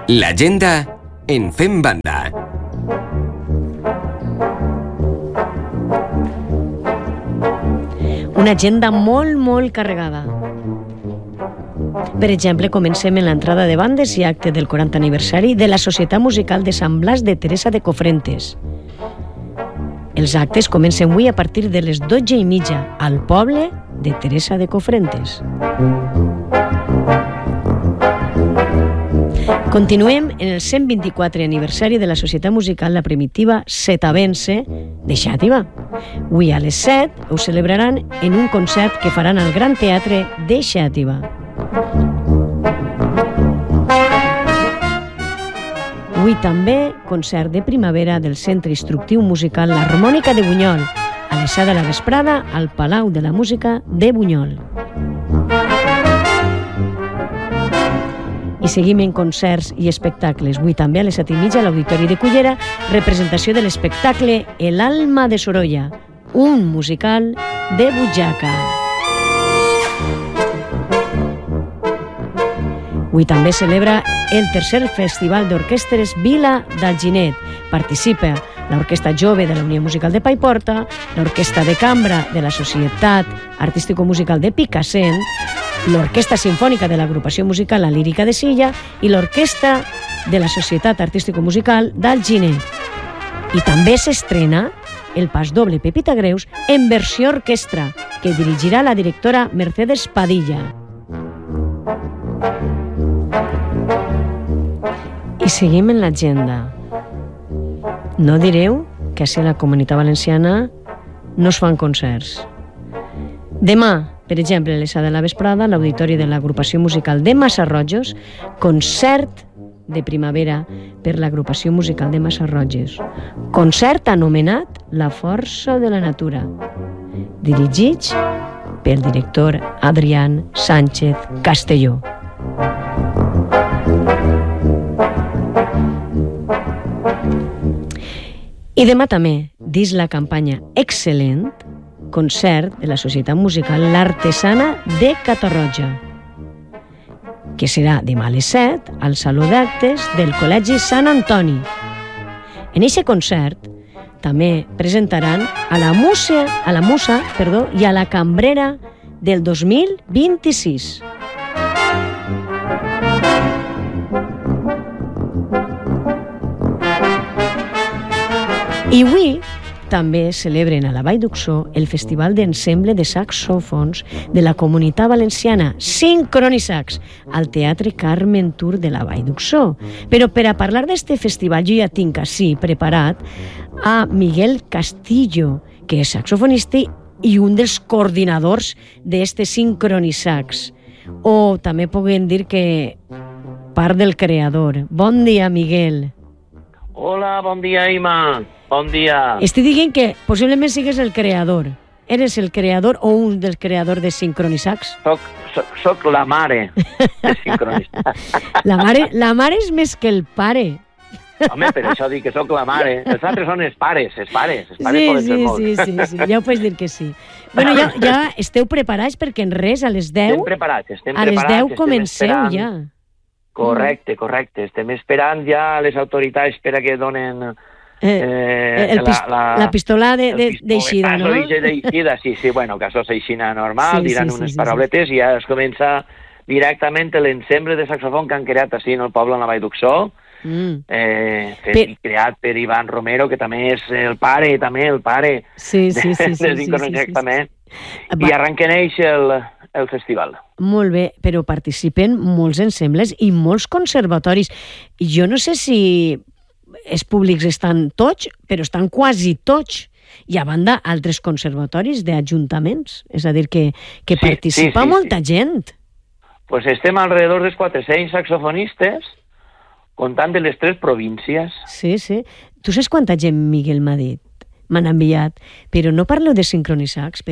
L'agenda en Fem Banda. Una agenda molt carregada. Per exemple, comencem en l'entrada de bandes i acte del 40 aniversari de la Societat Musical de Sant Blas de Teresa de Cofrentes. Els actes comencen avui a partir de les 12:30 al poble de Teresa de Cofrentes. Continuem en el 124 aniversari de la Societat Musical La Primitiva Setavense de Xàtiva. Avui a les 7 ho celebraran en un concert que faran al Gran Teatre de Xàtiva. Avui també concert de primavera del Centre Instructiu Musical L'Harmònica de Bunyol, a les 7 de la vesprada al Palau de la Música de Bunyol. I seguim en concerts i espectacles. Avui també a les 7:30 a l'Auditori de Cullera, representació de l'espectacle El alma de Sorolla, un musical de butxaca. Avui també celebra el tercer Festival d'Orquestres Vila d'Alginet. Participa l'Orquestra Jove de la Unió Musical de Paiporta, l'Orquestra de Cambra de la Societat Artístico-Musical de Picassent, l'Orquestra Simfònica de l'Agrupació Musical La Lírica de Silla i l'Orquestra de la Societat Artístico-Musical d'Alginet. I també s'estrena el pas doble Pepita Greus en versió orquestra, que dirigirà la directora Mercedes Padilla. I seguim en l'agenda. No direu que a la Comunitat Valenciana no es fan concerts. Demà, per exemple, a les 7 de la vesprada, a l'Auditori de l'Agrupació Musical de Massarrojos, concert de primavera per l'Agrupació Musical de Massarrojos. Concert anomenat La Força de la Natura, dirigits pel director Adrián Sánchez Castelló. I demà també, dins la campanya Excel·lent, concert de la Societat Musical L'Artesana de Catarroja, que serà demà a les 7 al Saló d'Actes del Col·legi Sant Antoni. En aquest concert també presentaran a la Musa i a la Cambrera del 2026. I avui també celebren a la Vall d'Uxó el Festival d'Ensemble de Saxòfons de la Comunitat Valenciana, Sincronisax, al Teatre Carmen Tur de la Vall d'Uxó. Però per a parlar d'este festival jo ja tinc així preparat a Miguel Castillo, que és saxofonista i un dels coordinadors d'este Sincronisax. O també podem dir que part del creador. Bon dia, Miguel. Hola, bon dia, Ima. Bon dia. Estic dient que possiblement sigues el creador. Eres el creador o un dels creadors de Sincronisax? Soc la mare de Sincronisax. La mare és més que el pare. Home, per això dic que soc la mare. Els altres són els pares. Els pares poden ser molts. Sí, ja ho pots dir que sí. Bueno, ja esteu preparats perquè en res a les 10... Estem preparats. A les 10 comenceu ja. Correcte. Estem esperant ja les autoritats per a que donen... la pistola d'eixida, no? D'eixida, sí, bueno, que això és aixina normal, diran unes parauletes i ja es comença directament l'ensemble de saxofon que han creat així en el poble, en la Vall d'Uxó, creat per Iván Romero, que també és el pare de Sincronisax també, i arrenquen ells el festival. Molt bé, però participen molts ensembles i molts conservatoris. Jo no sé si els públics estan tots, però estan quasi tots. I a banda, altres conservatoris d'ajuntaments. És a dir, que participa molta gent. Pues estem alrededor dels 400 saxofonistes, comptant de les 3 províncies. Sí. Tu saps quanta gent, Miguel, m'ha dit? M'han enviat, però no parleu de Sincronisax,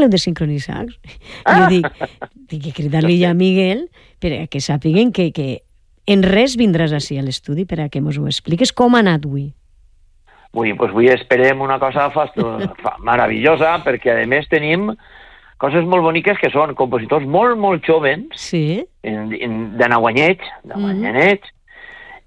Jo dic que cridar-li ja a Miguel perquè sàpiguen que en res vindràs així a l'estudi per a que ens ho expliques. Com ha anat avui? Avui esperem una cosa meravellosa, perquè a més tenim coses molt boniques que són compositors molt, molt jovens, sí, de Naguanyeig,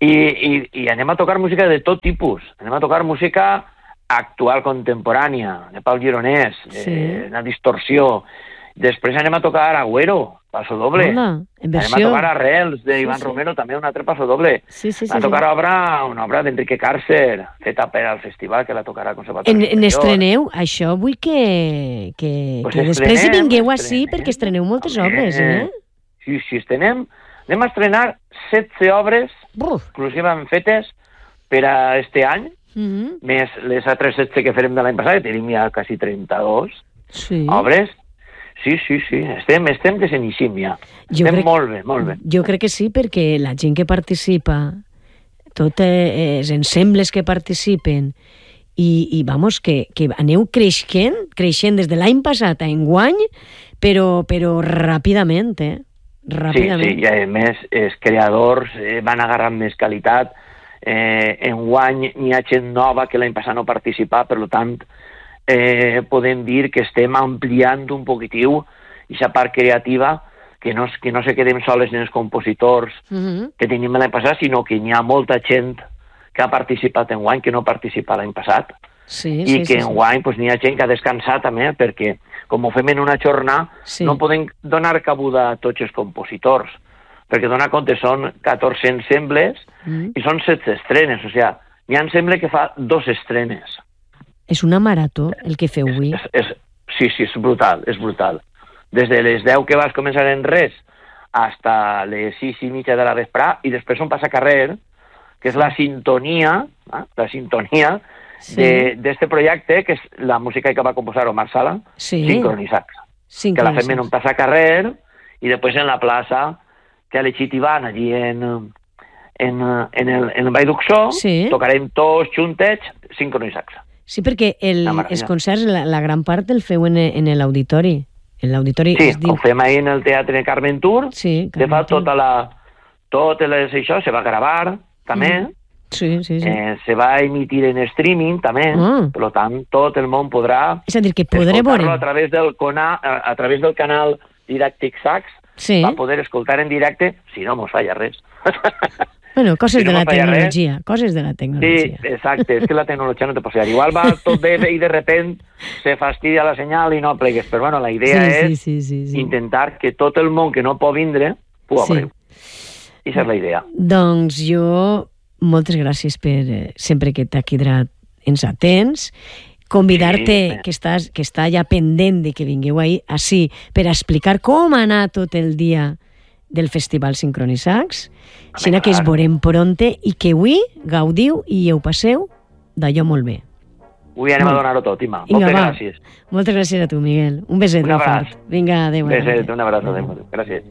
I anem a tocar música de tot tipus. Anem a tocar música actual, contemporània, de Pau Gironès, una distorsió. Després anem a tocar Agüero, paso doble. Hola, en versió. Anem a tocar Arrels, d'Ivan Romero, també un altre paso doble. A tocar una obra d'Enrique Càrcer, feta per al festival, que la tocarà al Conservatori. N'estreneu? Això vull que pues després hi vingueu així, perquè estreneu moltes obres, Sí, estrenem. Anem a estrenar 16 obres exclusivament fetes per a este any, més les altres 16 que farem de l'any passat, que tenim ja quasi 32 obres. Sí, estem que s'eniciem ja. Estem molt bé. Jo crec que sí, perquè la gent que participa, tots els ensembles que participen, i vamos, que aneu creixent des de l'any passat a enguany, però ràpidament, ràpidament. Sí, i a més, els creadors van agarrant més qualitat. Enguany n'hi ha gent nova que l'any passat no participà, per tant, podem dir que estem ampliant un poquitiu aquesta part creativa, que no se quedem soles en els compositors que tenim l'any passat, sinó que n'hi ha molta gent que ha participat enguany que no participa l'any passat, i que enguany n'hi ha gent que ha descansat també, perquè com ho fem en una jornada no podem donar cabuda a tots els compositors, perquè donar compte són 14 ensembles i són 16 estrenes, o sigui, n'hi ha ensemble que fa 2 estrenes. És una marató, el que feu avui. Sí, és brutal. Des de les 10 que vas començar en res fins les 6:30 de la vesprà, i després on passa carrer, que és la sintonia d'este projecte, que és la música que va composar Omar Sala, Sincronisax. Que la fem en un passa carrer, i després en la plaça que ha elegit Ivan, allí en el Vall d'Uxó, tocarem tots juntets Sincronisax. Sí, perquè els concerts, la gran part el feu en l'auditori. Ho fem ahir en el Teatre Carmen Tur. De fet, tot això se va gravar, també. Se va emitir en streaming, també. Per tant, tot el món podrà escoltar-lo a través del canal Didàctic Sax. Va poder escoltar en directe, si no mos falla res. Bueno, coses de la tecnologia. Sí, exacte, és que la tecnologia no te pot fallar. Igual va tot bé i de repent se fastidia la senyal i no plegues, però bueno, la idea és intentar que tot el món que no pot vindre ho veure. I això és la idea. Doncs jo, moltes gràcies per sempre que t'ha quedat ens atents, convidar-te, que està ja pendent de que vingueu així per explicar com ha anat tot el dia del Festival Sincronisax, així que es veurem pronte i que avui gaudiu i ho passeu d'allò molt bé. Avui anem a donar-ho tot, Ima. Moltes gràcies. Moltes gràcies a tu, Miguel. Un beset molt fort. Vinga, adéu. Un beset, un abraç. Gràcies.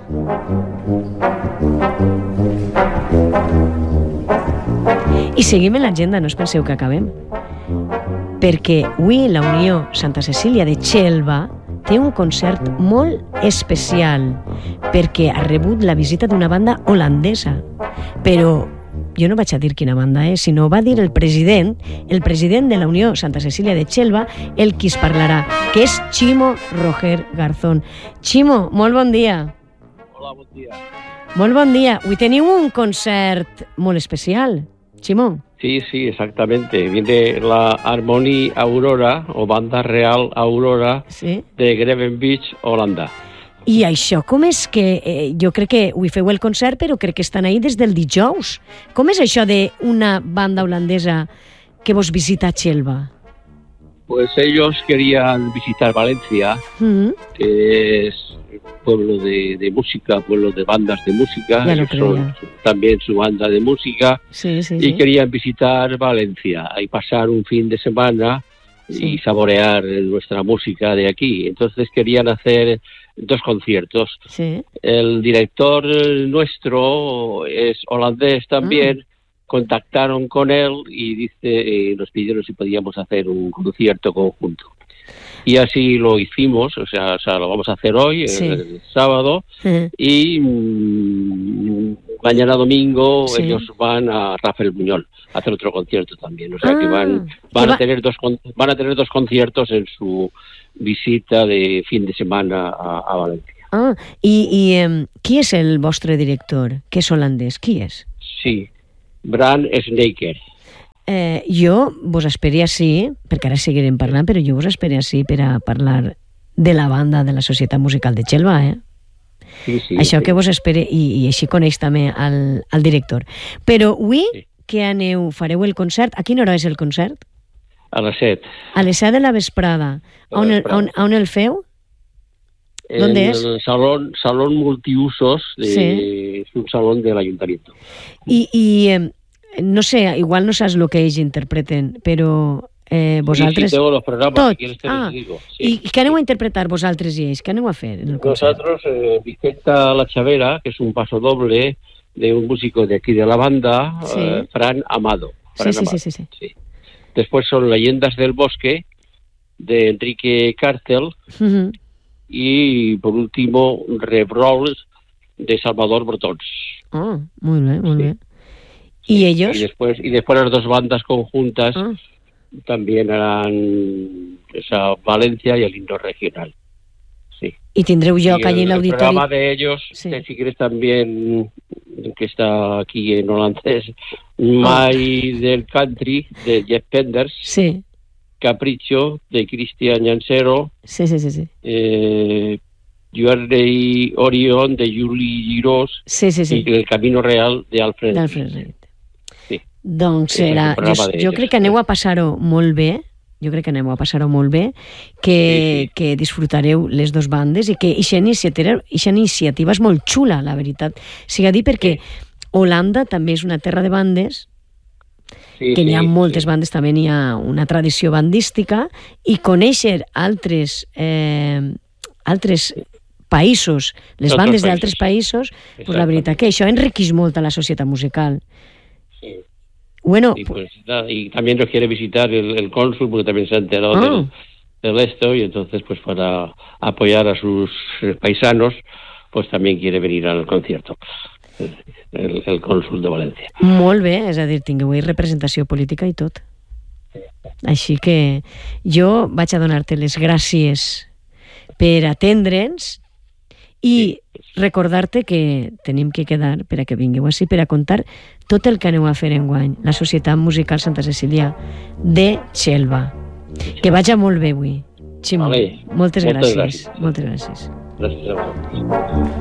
I seguim en l'agenda, no us penseu que acabem. Perquè avui la Unió Santa Cecília de Xelva té un concert molt especial perquè ha rebut la visita d'una banda holandesa. Però jo no vaig a dir quina banda és, sinó va dir el president de la Unió Santa Cecília de Xelva, el qui es parlarà, que és Ximo Roger Garzón. Ximo, molt bon dia. Hola, bon dia. Molt bon dia. Avui teniu un concert molt especial, Ximo. Sí, exactamente. Viene la Harmonie Aurora, o Banda Real Aurora, de Greven Beach, Holanda. I això, com és que... jo crec que avui feu el concert, però crec que estan ahí des del dijous. Com és això d'una banda holandesa que vos visita a Xelva? Pues ellos querían visitar Valencia, que es pueblo de música, pueblo de bandas de música, son también su banda de música, y querían visitar Valencia y pasar un fin de semana y saborear nuestra música de aquí. Entonces querían hacer 2 conciertos. El director nuestro es holandés también. Contactaron con él y nos pidieron si podíamos hacer un concierto conjunto. Y así lo hicimos, o sea lo vamos a hacer hoy, el sábado, y mañana domingo ellos van a Rafael Buñol a hacer otro concierto también. O sea que van a tener 2 conciertos en su visita de fin de semana a Valencia. I qui és el vostre director, que és holandès? Qui és? Sí, Bran Snaker. Jo vos espero així, perquè ara seguirem parlant, però jo vos espero així per a parlar de la banda de la Societat Musical de Xelva, Sí, Això que vos espero, i així coneix també al director. Però avui que fareu el concert, a quina hora és el concert? A les 7. A les 7 de la vesprada. On el feu? En el salón multiusos, es un salón del ayuntamiento. I no sé, igual no saps el que ells interpreten, però vosaltres... Sí, tengo los programas, tot. si quieres te los digo. Sí. I què aneu a interpretar vosaltres i ells? Què aneu a fer en el concert? Nosotros, Vicenta La Chavera, que es un paso doble de un músico de aquí de la banda, Fran Amado. Sí. Después son Leyendas del Bosque, de Enrique Cárcel, y por último, Rebrol, de Salvador Brotons. Muy bien. ¿Y ellos? Y después las dos bandas conjuntas también harán Valencia y el himno regional. Sí. Y tendreu lloc allí en el auditorio. El programa de ellos, que si quieres también, que está aquí en holandés, My del Country, de Jeff Penders. Sí. Capricho, de Cristian Llancero. Sí. Journey Orion, de Julie Girós. Sí. Y El Camino Real, de Alfred Reed. Sí. Doncs jo crec que aneu a passar-ho molt bé. Que disfrutareu les dos bandes i que eixa iniciativa és molt xula, la veritat. Siga dir perquè Holanda també és una terra de bandes, que n'hi ha moltes bandes, també n'hi ha una tradició bandística, i conèixer altres països, les bandes d'altres països, pues la veritat que això enriqueix molt a la societat musical. Bueno, y también nos quiere visitar el cónsul, porque también se ha enterado del esto, y entonces pues para apoyar a sus paisanos, pues también quiere venir al concierto, el cónsul de València. Molt bé, és a dir, tingueu representació política i tot. Així que jo vaig a donar-te les gràcies per atendre'ns i recordar-te que tenim que quedar per a que vingueu així per a contar tot el que aneu a fer enguany, la Societat Musical Santa Cecília de Xelva. Que vaja molt bé avui, Ximo. Moltes gràcies. Gràcies a vosaltres.